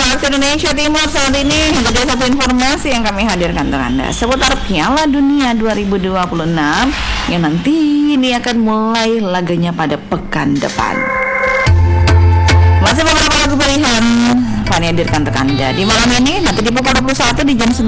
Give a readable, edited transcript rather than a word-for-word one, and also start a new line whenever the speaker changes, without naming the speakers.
waktu Indonesia Timur saat ini ada satu informasi yang kami hadirkan untuk Anda seputar Piala Dunia 2026 yang nanti ini akan mulai laganya pada pekan depan. Masih beberapa lagu pilihan kami hadirkan untuk Anda di malam ini, nanti di pukul 21 di jam 9